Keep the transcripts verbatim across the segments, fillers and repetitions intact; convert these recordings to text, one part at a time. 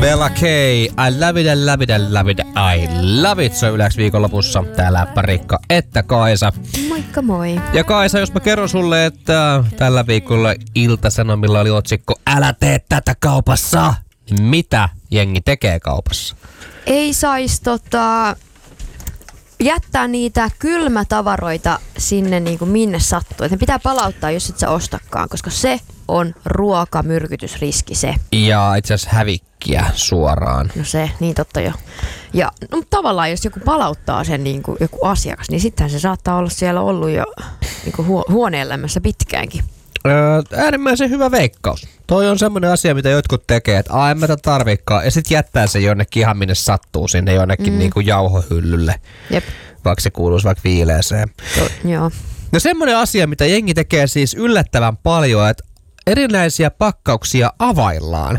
Bella K, I love it, I love it, I love it, I love it. Se on Ylex viikonlopussa. Täällä Parikka että Kaisa. Moikka moi. Ja Kaisa, jos mä kerron sulle, että tällä viikolla Ilta-Sanomilla oli otsikko Älä tee tätä kaupassa, niin mitä jengi tekee kaupassa? Ei sais tota, jättää niitä kylmätavaroita sinne niin kuin minne sattuu. Et ne pitää palauttaa, jos et sä ostakaan, koska se on ruokamyrkytysriski se. Ja itse asiassa hävikkiä suoraan. No se, niin totta jo. Ja no, tavallaan jos joku palauttaa sen niin kuin joku asiakas, niin sittenhän se saattaa olla siellä ollut jo niin kuin huo- huoneelämässä pitkäänkin. Öö, äärimmäisen hyvä veikkaus. Toi on semmoinen asia, mitä jotkut tekee, että aah, en mä tätä tarvikaan. Ja sit jättää se jonnekin ihan minne sattuu sinne jonnekin mm. niinku jauhohyllylle. Jep. Vaikka se kuuluisi vaikka viileeseen. To, joo. No semmoinen asia, mitä jengi tekee siis yllättävän paljon, että erinäisiä pakkauksia availlaan.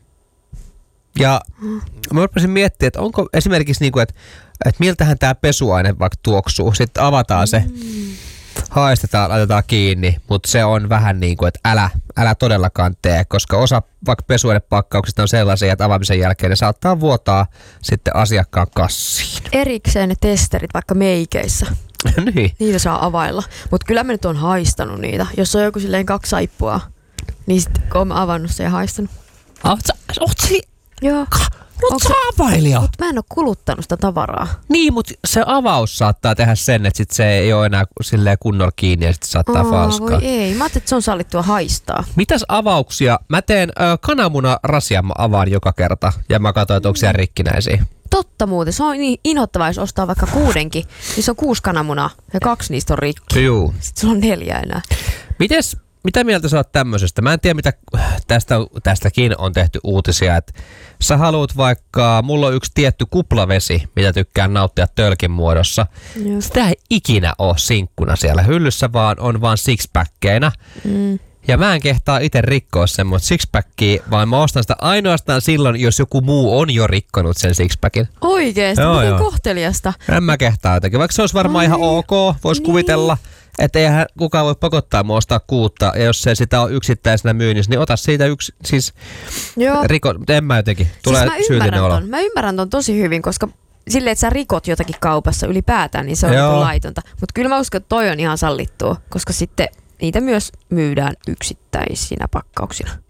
Ja mm. mä rupesin miettimään, että onko esimerkiksi niinku, että, että miltähän tää pesuaine vaikka tuoksuu. Sitten avataan se. Mm. Haistetaan, laitetaan kiinni, mutta se on vähän niin kuin, että älä, älä todellakaan tee, koska osa vaikka pesuainepakkauksista on sellaisia, että avaamisen jälkeen ne saattaa vuotaa sitten asiakkaan kassiin. Erikseen ne testerit vaikka meikeissä. Niin. Niitä saa availla. Mutta kyllä mä nyt oon haistanut niitä. Jos on joku silleen kaksi saippua, niin sitten kun oon avannut sen ja haistanut. Oot sä, oot sä, Joo. Oot sä availija? Mutta mä en oo kuluttanut sitä tavaraa. Niin, mutta se avaus saattaa tehdä sen, että sit se ei ole enää silleen kunnolla kiinni ja sitten saattaa Aa, falskaa. Voi ei, mä ajattelin, että se on sallittua haistaa. Mitäs avauksia? Mä teen äh, kananmunarasia, mä avaan joka kerta ja mä katsoin, että onko siellä rikkinäisiä. Totta muuten, se on niin inhottavaa, jos ostaa vaikka kuudenkin, niin se on kuusi kananmunaa ja kaksi niistä on rikki. Juu. Sitten sulla on neljä enää. Mites, mitä mieltä sä oot tämmöisestä? Mä en tiedä, mitä tästä, tästäkin on tehty uutisia, että sä haluat vaikka, mulla on yksi tietty kuplavesi, mitä tykkään nauttia tölkin muodossa. Joo. Sitä ei ikinä ole sinkkuna siellä hyllyssä, vaan on vaan sixpackeina. Mm. Ja mä en kehtaa itse rikkoa semmoista sixpackia, vaan mä ostan sitä ainoastaan silloin, jos joku muu on jo rikkonut sen sixpackin. Oikeesti? Joo, miten joo. kohteliasta. En mä kehtaa jotenkin, vaikka se olisi varmaan Ai, ihan ok, vois niin. kuvitella. Että eihän kukaan voi pakottaa mua ostaa kuutta, ja jos se sitä on yksittäisenä myynnissä, niin ota siitä yksi, siis Joo. riko, en mä jotenkin, tulee siis syyllinen olo. Mä ymmärrän ton tosi hyvin, koska silleen, että sä rikot jotakin kaupassa ylipäätään, niin se on niin laitonta. Mutta kyllä mä uskon, että toi on ihan sallittua, koska sitten niitä myös myydään yksittäisinä pakkauksina.